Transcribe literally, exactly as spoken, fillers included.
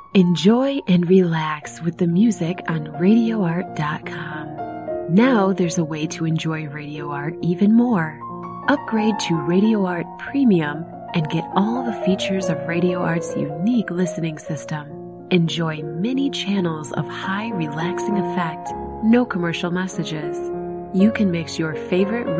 Enjoy and relax with the music on radio art dot com. Now there's a way to enjoy Radio Art even more. Upgrade to Radio Art Premium and get all the features of Radio Art's unique listening system. Enjoy many channels of high relaxing effect, no commercial messages. You can mix your favorite